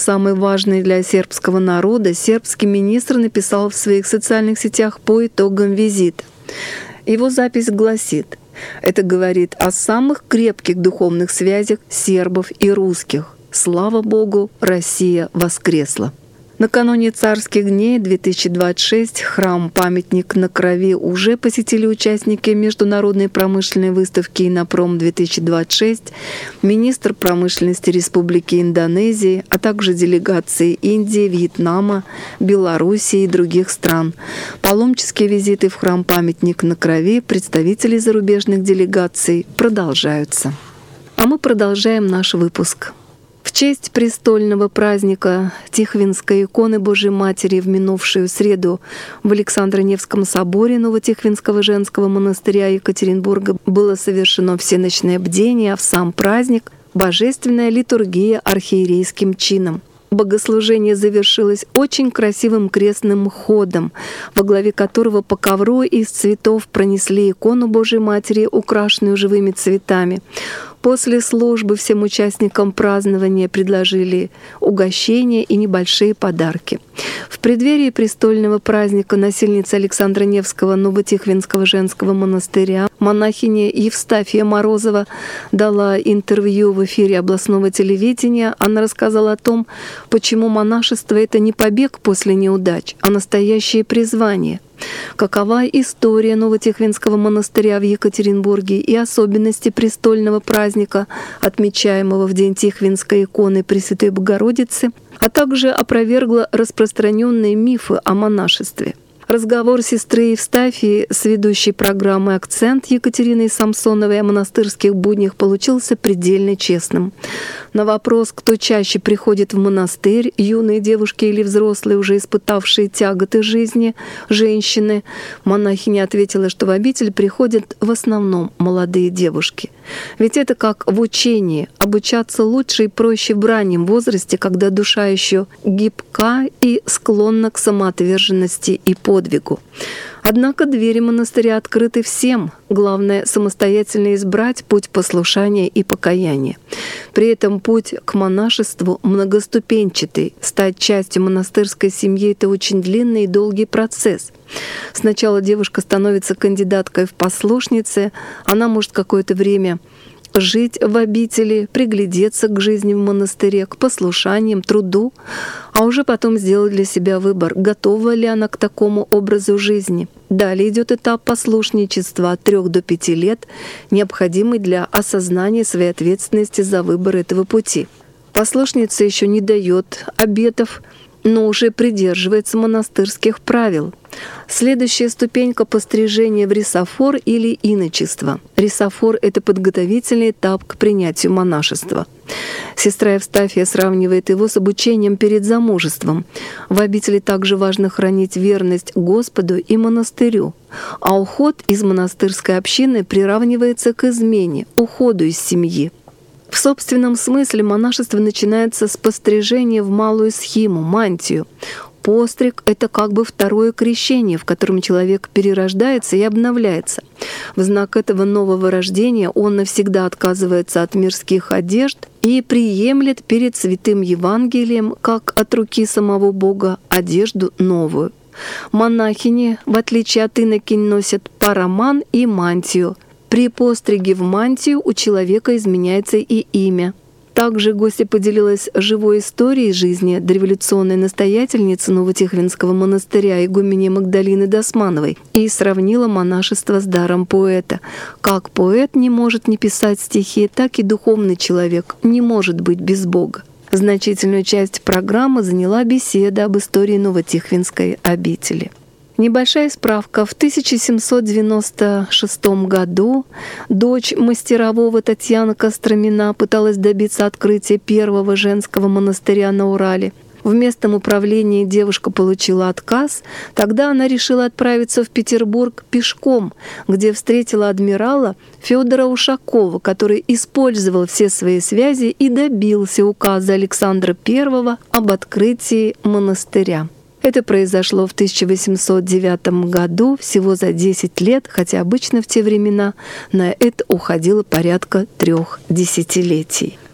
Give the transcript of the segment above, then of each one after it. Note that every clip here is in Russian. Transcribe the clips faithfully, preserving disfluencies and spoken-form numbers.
Самый важный для сербского народа, сербский министр написал в своих социальных сетях по итогам визита. Его запись гласит: «Это говорит о самых крепких духовных связях сербов и русских. Слава Богу, Россия воскресла». Накануне царских дней две тысячи двадцать шесть храм-памятник на Крови уже посетили участники международной промышленной выставки «Иннопром-две тысячи двадцать шесть», министр промышленности Республики Индонезии, а также делегации Индии, Вьетнама, Белоруссии и других стран. Паломнические визиты в храм-памятник на Крови представителей зарубежных делегаций продолжаются. А мы продолжаем наш выпуск. В честь престольного праздника Тихвинской иконы Божией Матери в минувшую среду в Александро-Невском соборе Новотихвинского женского монастыря Екатеринбурга было совершено всеночное бдение, а в сам праздник — божественная литургия архиерейским чином. Богослужение завершилось очень красивым крестным ходом, во главе которого по ковру из цветов пронесли икону Божией Матери, украшенную живыми цветами. После службы всем участникам празднования предложили угощения и небольшие подарки. В преддверии престольного праздника насельница Александра Невского Новотихвинского женского монастыря монахиня Евстафия Морозова дала интервью в эфире областного телевидения. Она рассказала о том, почему монашество — это не побег после неудач, а настоящее призвание. Какова история Новотихвинского монастыря в Екатеринбурге и особенности престольного праздника, отмечаемого в день Тихвинской иконы Пресвятой Богородицы, а также опровергла распространенные мифы о монашестве. Разговор сестры Евстафии с ведущей программы «Акцент» Екатериной Самсоновой о монастырских буднях получился предельно честным. На вопрос, кто чаще приходит в монастырь, юные девушки или взрослые, уже испытавшие тяготы жизни, женщины, монахиня ответила, что в обитель приходят в основном молодые девушки. Ведь это как в учении — обучаться лучше и проще в раннем возрасте, когда душа еще гибка и склонна к самоотверженности и подвигу. Однако двери монастыря открыты всем. Главное — самостоятельно избрать путь послушания и покаяния. При этом путь к монашеству многоступенчатый. Стать частью монастырской семьи — это очень длинный и долгий процесс. Сначала девушка становится кандидаткой в послушницы, она может какое-то время жить в обители, приглядеться к жизни в монастыре, к послушаниям, труду, а уже потом сделать для себя выбор, готова ли она к такому образу жизни. Далее идет этап послушничества от трех до пяти лет, необходимый для осознания своей ответственности за выбор этого пути. Послушница еще не дает обетов, но уже придерживается монастырских правил. Следующая ступенька — пострижение в рисофор или иночество. Рисофор — это подготовительный этап к принятию монашества. Сестра Евстафия сравнивает его с обучением перед замужеством. В обители также важно хранить верность Господу и монастырю, а уход из монастырской общины приравнивается к измене, уходу из семьи. В собственном смысле монашество начинается с пострижения в малую схиму, мантию. Постриг — это как бы второе крещение, в котором человек перерождается и обновляется. В знак этого нового рождения он навсегда отказывается от мирских одежд и приемлет перед святым Евангелием, как от руки самого Бога, одежду новую. Монахини, в отличие от инокинь, носят параман и мантию. При постриге в мантию у человека изменяется и имя. Также гостья поделилась живой историей жизни дореволюционной настоятельницы Новотихвинского монастыря игумени Магдалины Досмановой и сравнила монашество с даром поэта. Как поэт не может не писать стихи, так и духовный человек не может быть без Бога. Значительную часть программы заняла беседа об истории Новотихвинской обители. Небольшая справка. В тысяча семьсот девяносто шестом году дочь мастерового Татьяна Костромина пыталась добиться открытия первого женского монастыря на Урале. В местном управлении девушка получила отказ. Тогда она решила отправиться в Петербург пешком, где встретила адмирала Федора Ушакова, который использовал все свои связи и добился указа Александра Первого об открытии монастыря. Это произошло в тысяча восемьсот девятом году, всего за десять лет, хотя обычно в те времена на это уходило порядка трех десятилетий.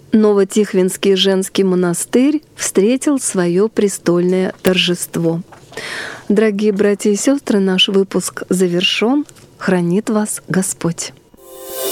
Новотихвинский женский монастырь встретил свое престольное торжество. Дорогие братья и сестры, наш выпуск завершен. Хранит вас Господь.